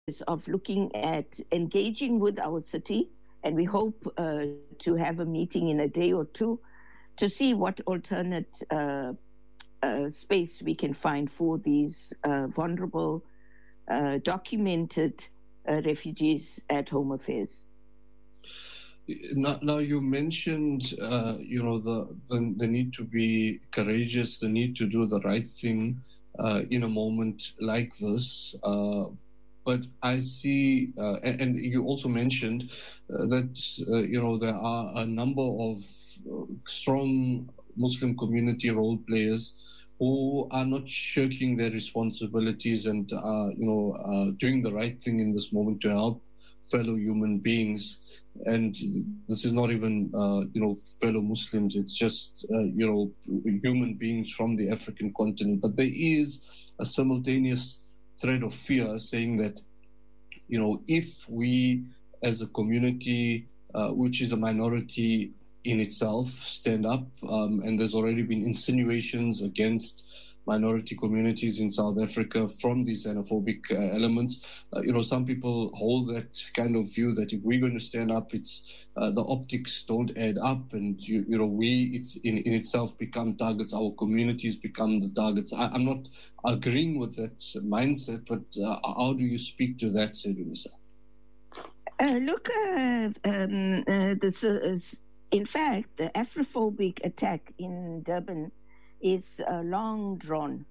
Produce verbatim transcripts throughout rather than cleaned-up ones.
of looking at engaging with our city, and we hope uh, to have a meeting in a day or two to see what alternate uh, uh, space we can find for these uh, vulnerable, uh, documented uh, refugees at Home Affairs. Now, now you mentioned, uh, you know, the, the the need to be courageous, the need to do the right thing uh, in a moment like this. Uh, but I see, uh, and, and you also mentioned uh, that, uh, you know, there are a number of uh, strong Muslim community role players who are not shirking their responsibilities and, uh, you know, uh, doing the right thing in this moment to help fellow human beings. And this is not even, uh, you know, fellow Muslims. It's just, uh, you know, human beings from the African continent. But there is a simultaneous thread of fear saying that, you know, if we as a community, uh, which is a minority in itself, stand up, um, and there's already been insinuations against minority communities in South Africa from these xenophobic uh, elements. Uh, you know, some people hold that kind of view that if we're going to stand up, it's uh, the optics don't add up, and you, you know, we it's in, in itself become targets. Our communities become the targets. I, I'm not agreeing with that mindset, but uh, how do you speak to that, Sedunisa? Uh, look, uh, um, uh, this is, in fact, the Afrophobic attack in Durban is uh, long drawn.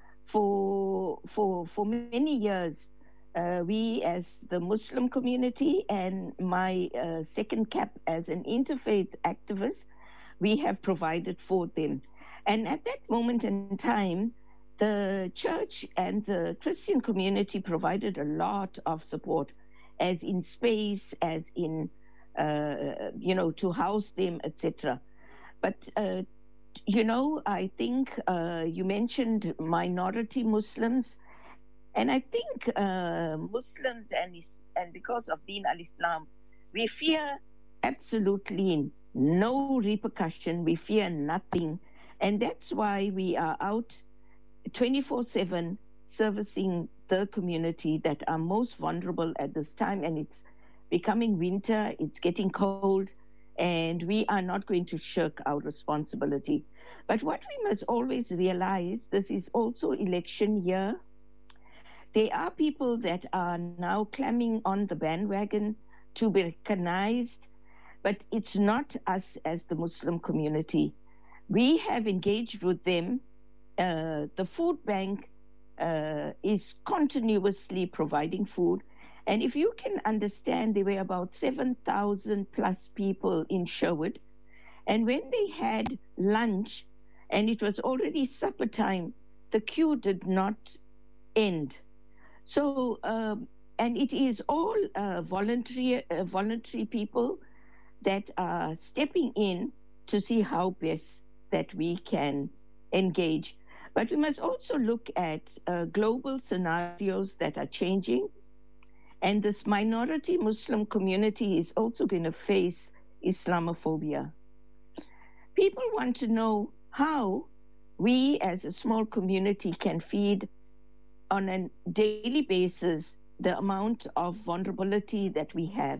For for for many years, uh, we as the Muslim community and my uh, second cap as an interfaith activist, we have provided for them. And at that moment in time, the church and the Christian community provided a lot of support, as in space, as in, uh, you know, to house them, et cetera. But uh, You know, I think uh, you mentioned minority Muslims, and I think uh, Muslims and and because of Deen al-Islam, we fear absolutely no repercussion. We fear nothing, and that's why we are out twenty-four seven servicing the community that are most vulnerable at this time. And it's becoming winter; it's getting cold. And we are not going to shirk our responsibility. But what we must always realize, this is also election year. There are people that are now climbing on the bandwagon to be recognized, but it's not us as the Muslim community. We have engaged with them. Uh, the food bank uh, is continuously providing food. And if you can understand, there were about seven thousand plus people in Sherwood. And when they had lunch and it was already supper time, the queue did not end. So, um, and it is all uh, voluntary, uh, voluntary people that are stepping in to see how best that we can engage. But we must also look at uh, global scenarios that are changing. And this minority Muslim community is also going to face Islamophobia. People want to know how we as a small community can feed on a daily basis the amount of vulnerability that we have.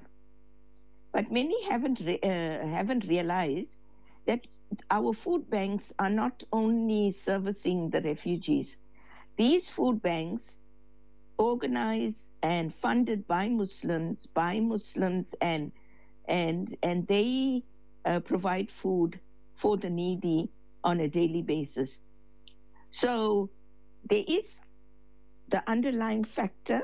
But many haven't, re- uh, haven't realized that our food banks are not only servicing the refugees. These food banks organized and funded by Muslims, by Muslims, and and and they uh, provide food for the needy on a daily basis. So there is the underlying factor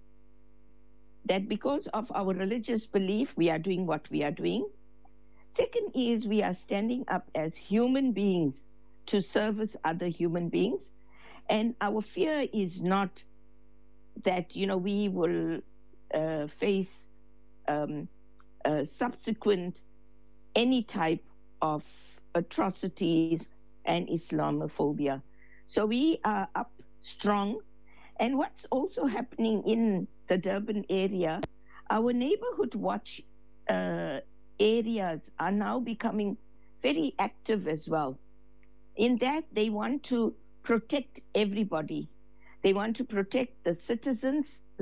that because of our religious belief, we are doing what we are doing. Second is we are standing up as human beings to service other human beings. And our fear is not that, you know, we will uh, face um, uh, subsequent any type of atrocities and Islamophobia. So we are up strong. And what's also happening in the Durban area, our neighborhood watch uh, areas are now becoming very active as well. In that, they want to protect everybody. They want to protect the citizens like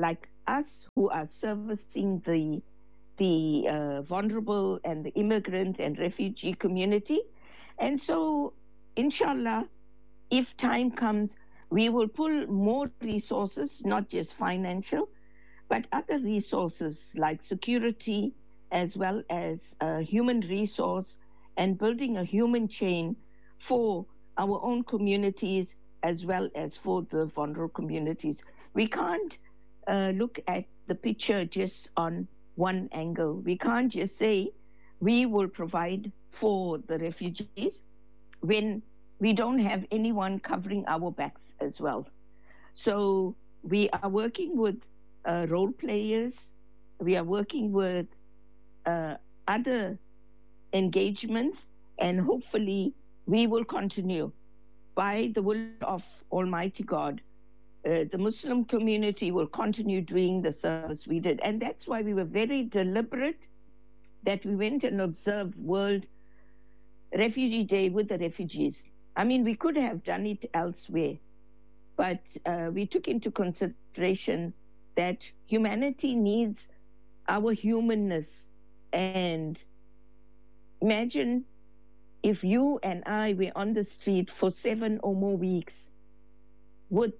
us who are servicing the the uh, vulnerable and the immigrant and refugee community. And so, inshallah, if time comes, we will pull more resources, not just financial, but other resources like security, as well as uh, human resource, and building a human chain for our own communities as well as for the vulnerable communities. We can't uh, look at the picture just on one angle. We can't just say we will provide for the refugees when we don't have anyone covering our backs as well. So we are working with uh, role players. We are working with uh, other engagements, and hopefully we will continue. By the will of Almighty God, uh, the Muslim community will continue doing the service we did. And that's why we were very deliberate that we went and observed World Refugee Day with the refugees. I mean, we could have done it elsewhere, but uh, we took into consideration that humanity needs our humanness. And imagine if you and I were on the street for seven or more weeks with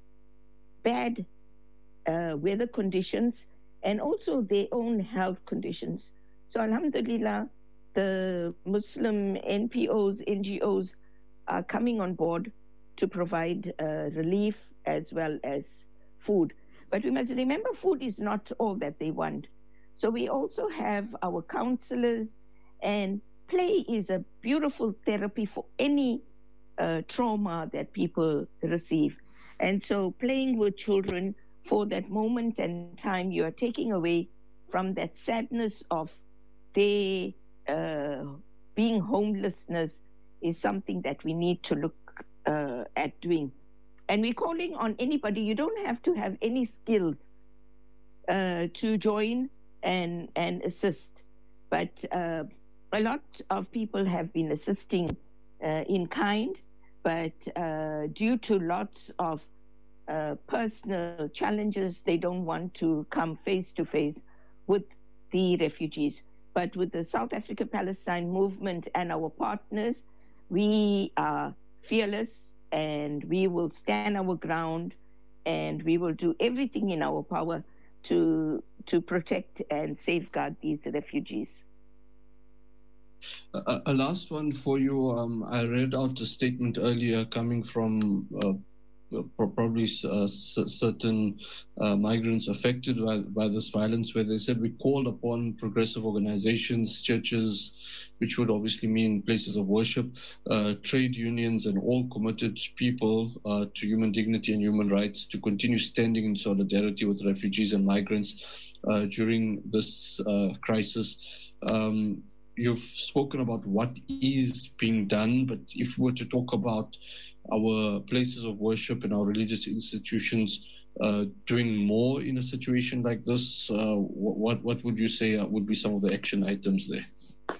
bad uh, weather conditions and also their own health conditions. So alhamdulillah, the Muslim N P Os, N G Os are coming on board to provide uh, relief as well as food. But we must remember, food is not all that they want. So we also have our counselors, and play is a beautiful therapy for any uh, trauma that people receive. And so playing with children for that moment and time, you are taking away from that sadness of their uh, being homelessness, is something that we need to look uh, at doing. And we're calling on anybody. You don't have to have any skills uh, to join and, and assist. But uh, a lot of people have been assisting uh, in kind, but uh, due to lots of uh, personal challenges, they don't want to come face to face with the refugees. But with the South Africa Palestine movement and our partners, we are fearless, and we will stand our ground, and we will do everything in our power to to protect and safeguard these refugees. A, a last one for you. Um, I read out a statement earlier coming from uh, probably uh, certain uh, migrants affected by, by this violence, where they said, we called upon progressive organizations, churches, which would obviously mean places of worship, uh, trade unions, and all committed people uh, to human dignity and human rights to continue standing in solidarity with refugees and migrants uh, during this uh, crisis. Um, You've spoken about what is being done, but if we were to talk about our places of worship and our religious institutions uh, doing more in a situation like this, uh, what what would you say would be some of the action items there?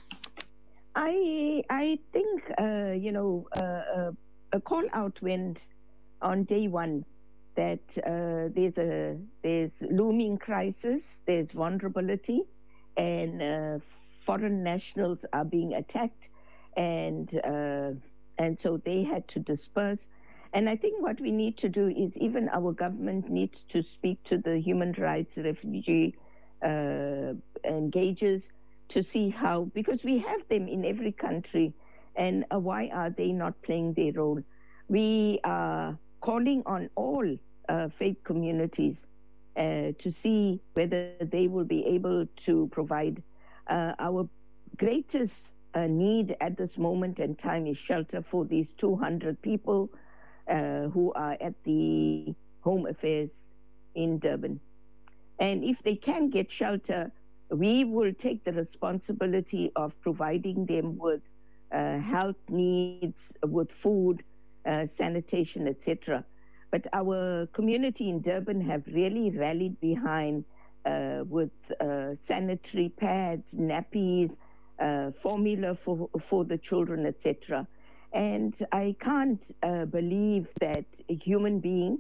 I I think uh, you know uh, a call out went on day one that uh, there's a there's looming crisis, there's vulnerability, and uh, foreign nationals are being attacked, and uh, and so they had to disperse. And I think what we need to do is, even our government needs to speak to the human rights refugee uh, engagers to see how, because we have them in every country, and uh, why are they not playing their role? We are calling on all uh, faith communities uh, to see whether they will be able to provide. Uh, our greatest uh, need at this moment in time is shelter for these two hundred people uh, who are at the Home Affairs in Durban. And if they can get shelter, we will take the responsibility of providing them with uh, health needs, with food, uh, sanitation, et cetera. But our community in Durban have really rallied behind Uh, with uh, sanitary pads, nappies, uh, formula for for the children, et cetera. And I can't uh, believe that a human being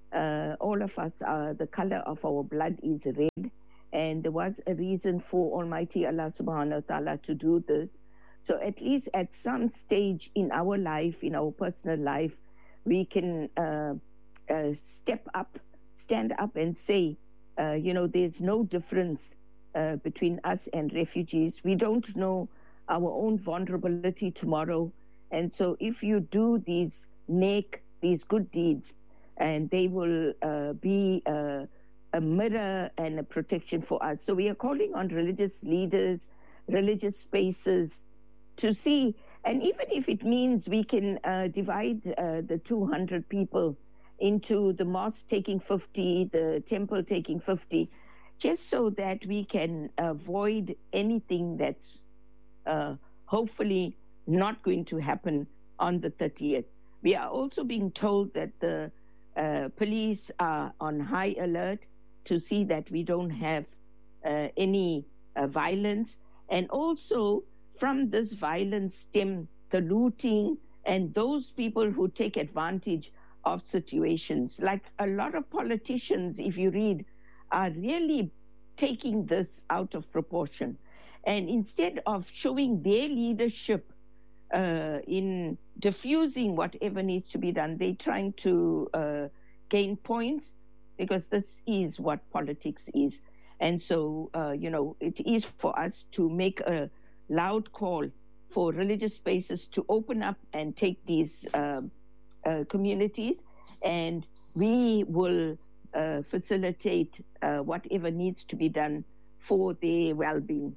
Uh, all of us, are, the color of our blood is red. And there was a reason for Almighty Allah subhanahu wa ta'ala to do this. So at least at some stage in our life, in our personal life, we can uh, uh, step up, stand up and say, uh, you know, there's no difference uh, between us and refugees. We don't know our own vulnerability tomorrow. And so if you do these make, these good deeds, and they will uh, be uh, a mirror and a protection for us. So we are calling on religious leaders, religious spaces to see, and even if it means we can uh, divide uh, the two hundred people into the mosque taking fifty, the temple taking fifty, just so that we can avoid anything that's uh, hopefully not going to happen on the thirtieth. We are also being told that the uh, police are on high alert to see that we don't have uh, any uh, violence. And also from this violence stem the looting and those people who take advantage of situations. Like a lot of politicians, if you read, are really taking this out of proportion. And instead of showing their leadership uh, in diffusing whatever needs to be done, they're trying to uh, gain points, because this is what politics is. And so, uh, you know, it is for us to make a loud call for religious spaces to open up and take these uh, uh, communities, and we will uh, facilitate uh, whatever needs to be done for their well-being.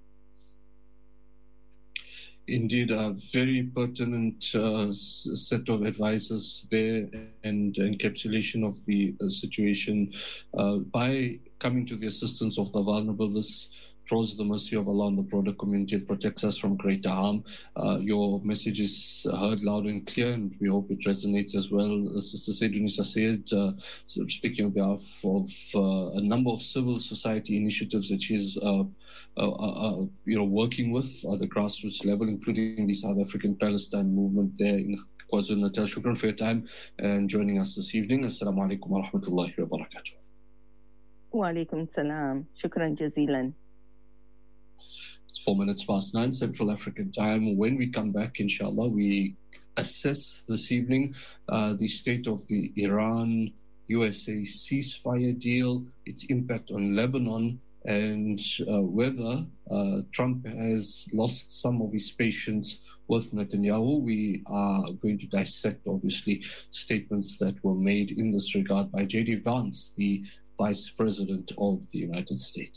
Indeed, a very pertinent uh, set of advices there, and encapsulation of the uh, situation uh, by coming to the assistance of the vulnerable. This draws the mercy of Allah on the broader community. It protects us from greater harm. Uh, your message is heard loud and clear, and we hope it resonates as well. Uh, Sister Sayyidunisa said, uh, sort of speaking on behalf of uh, a number of civil society initiatives that she's uh, uh, uh, you know, working with at the grassroots level, including the South African Palestine movement there in KwaZulu-Natal. Shukran for your time and joining us this evening. Assalamu alaikum wa rahmatullahi wa barakatuh. Wa alaikum salam. Shukran jazilan. It's four minutes past nine Central African time. When we come back, inshallah, we assess this evening uh, the state of the Iran-U S A ceasefire deal, its impact on Lebanon, and uh, whether uh, Trump has lost some of his patience with Netanyahu. We are going to dissect, obviously, statements that were made in this regard by J D Vance, the Vice President of the United States.